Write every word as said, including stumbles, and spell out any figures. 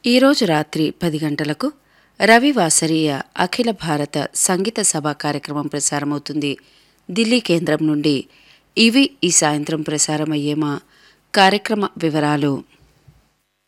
ఈరోజు రాత్రి పది గంటలకు రవివాసరీయ అఖిల భారత సంగీత సభ కార్యక్రమం ప్రసారమవుతుంది. ఢిల్లీ కేంద్రం నుండి. ఇవి ఈ సాయంత్రం ప్రసారమయ్యే మా కార్యక్రమ వివరాలు.